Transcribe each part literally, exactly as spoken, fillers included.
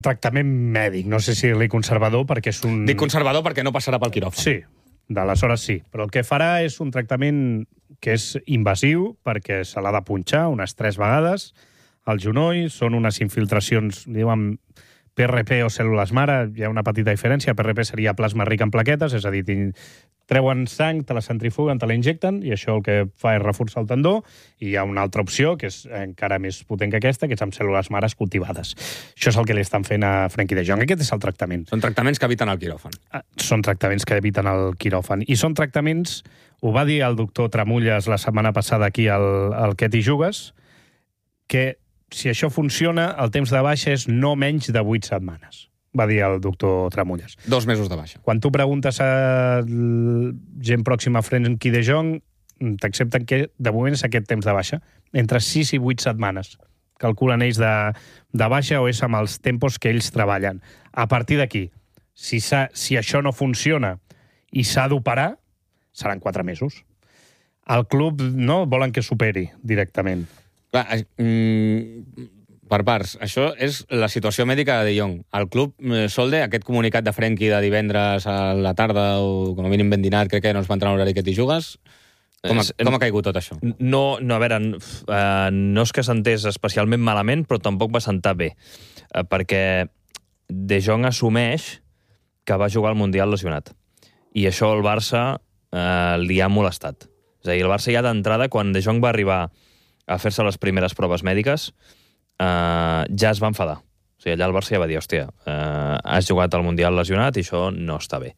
tractament mèdic, no sé si li conservador perquè és un... Dic conservador perquè no passarà pel quiròfan. Sí, d'aleshores sí, però el que farà és un tractament que és invasiu perquè se l'ha de punxar unes tres vegades al genoll, són unes infiltracions, diuen P R P o cèl·lules mare, hi ha una petita diferència, P R P seria plasma ric en plaquetes, és a dir, treuen sang, te la centrifuguen, te la injecten, i això el que fa és reforçar el tendó, i hi ha una altra opció, que és encara més potent que aquesta, que és amb cèl·lules mares cultivades. Això és el que li estan fent a Frenkie de Jong. Aquest és el tractament. Són tractaments que eviten el quiròfan. Són tractaments que eviten el quiròfan. I són tractaments, ho va dir el doctor Tramulles la setmana passada aquí al, al Què t'hi jugues, que si això funciona, el temps de baixa és no menys de vuit setmanes, va dir el doctor Tramulles. Dos mesos de baixa. Quan tu preguntes a gent pròxima a Frenkie de Jong, t'accepten que de moment és aquest temps de baixa, entre sis i vuit setmanes. Calculen ells de, de baixa o és amb els tempos que ells treballen. A partir d'aquí, si, si això no funciona i s'ha d'operar, seran quatre mesos. El club no volen que superi directament. Clar, mm, per parts. Això és la situació mèdica de De Jong. El club eh, Solde, aquest comunicat de Frenkie de divendres a la tarda, o com a mínim ben dinat, crec que no es va entrar en l'horari que t'hi jugues. Com ha, com ha caigut tot això? No, no a veure, uh, no és que s'entès especialment malament, però tampoc va sentar bé. Uh, perquè De Jong assumeix que va jugar al Mundial lesionat. I això el Barça uh, li ha molestat. És a dir, el Barça ja d'entrada, quan De Jong va arribar a fer-se les primeres proves mèdiques, uh, ja es va enfadar. O sigui, allà el Barça ja va dir, hòstia, uh, has jugat al Mundial lesionat i això no està bé.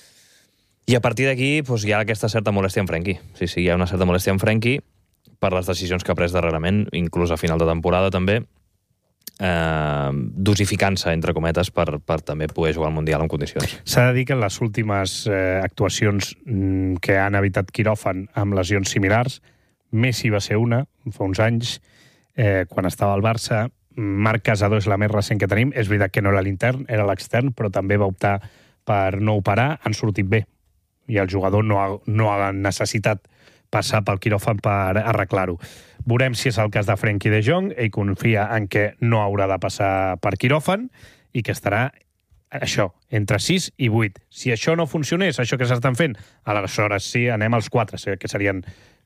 I a partir d'aquí doncs, hi ha aquesta certa molèstia en Frenkie. Sí, sí, hi ha una certa molèstia en Frenkie per les decisions que ha pres darrerament, inclús a final de temporada també, eh, dosificant-se, entre cometes, per, per també poder jugar al Mundial en condicions. S'ha de dir que en les últimes eh, actuacions mm, que han evitat quiròfan amb lesions similars, Messi va ser una, fa uns anys, eh, quan estava al Barça. Marc Casadó és la més recent que tenim. És veritat que no era l'intern, era l'extern, però també va optar per no operar. Han sortit bé. I el jugador no ha, no ha necessitat passar pel quiròfan per arreglar-ho. Veurem si és el cas de Frenkie de Jong. Ell confia en que no haurà de passar per quiròfan i que estarà això, entre sis i vuit. Si això no funcionés, això que s'estan fent, aleshores sí, anem als quatre, que serien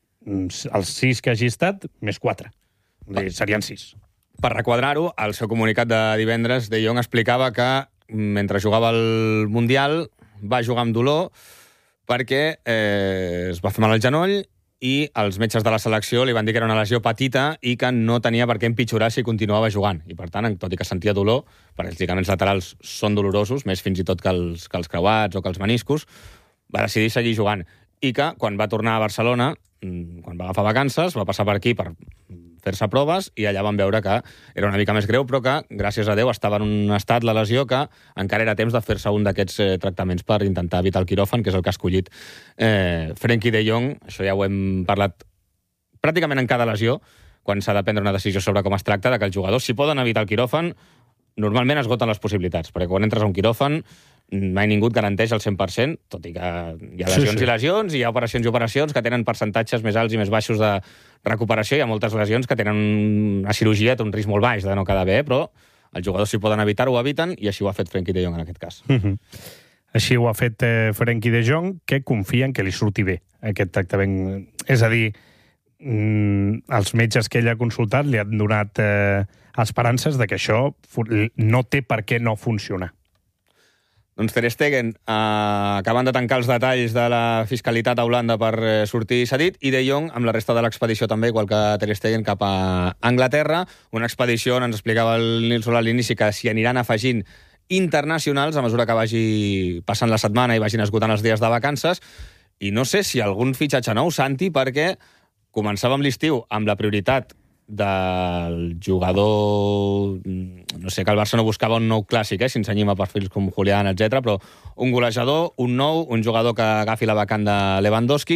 els sis que hagi estat, més quatre. Serien sis. Per requadrar-ho, al seu comunicat de divendres, De Jong explicava que mentre jugava al Mundial va jugar amb dolor perquè eh, es va fer mal al genoll i els metges de la selecció li van dir que era una lesió petita i que no tenia per què empitjorar si continuava jugant. I per tant, tot i que sentia dolor, perquè els lligaments laterals són dolorosos, més fins i tot que els, que els creuats o que els meniscos, va decidir seguir jugant. I que quan va tornar a Barcelona, quan va agafar vacances, va passar per aquí per fer-se proves i allà van veure que era una mica més greu, però que, gràcies a Déu, estava en un estat, la lesió, que encara era temps de fer-se un d'aquests eh, tractaments per intentar evitar el quiròfan, que és el que ha escollit eh, Frenkie de Jong. Això ja ho hem parlat pràcticament en cada lesió, quan s'ha de prendre una decisió sobre com es tracta, de que els jugadors, si poden evitar el quiròfan, normalment esgoten les possibilitats, perquè quan entres a un quiròfan mai ningú et garanteix el cent per cent, tot i que hi ha lesions sí, sí. i lesions, i hi ha operacions i operacions que tenen percentatges més alts i més baixos de recuperació. Hi ha moltes lesions que tenen una cirurgia, té un risc molt baix de no quedar bé, però els jugadors, si poden evitar, ho eviten, i així ho ha fet Frenkie de Jong en aquest cas. Mm-hmm. Així ho ha fet eh, Frenkie de Jong, que confia en que li surti bé aquest tractament. És a dir, mm, els metges que ell ha consultat li han donat eh, esperances de que això no té per què no funcionar. Doncs Ter Stegen, eh, acabant de tancar els detalls de la fiscalitat a Holanda per eh, sortir cedit, i De Jong amb la resta de l'expedició també, igual que Ter Stegen, cap a Anglaterra. Una expedició on ens explicava el Nil Solà a l'inici que s'hi aniran afegint internacionals a mesura que vagi passant la setmana i vagin esgotant els dies de vacances. I no sé si algun fitxatge nou, Santi, perquè començàvem l'estiu amb la prioritat del jugador, no sé, que el Barça no buscava un nou clàssic, eh, si ens enyim a perfils com Julián, etcètera, però un golejador, un nou, un jugador que agafi la vacant de Lewandowski,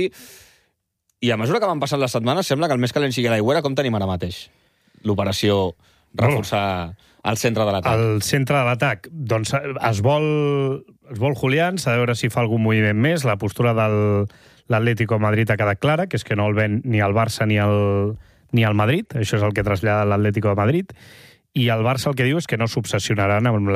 i a mesura que van passant les setmanes sembla que el més calent sigui l'aigüera. Com tenim ara mateix l'operació reforçar el centre de l'atac? El centre de l'atac, doncs es vol, es vol Julián, s'ha de veure si fa algun moviment més. La postura de l'Atlético de Madrid ha quedat clara, que és que no el ven ni el Barça ni el ni al Madrid, això és el que trasllada l'Atlético de Madrid, I el Barça el que diu és que no s'obsessionaran amb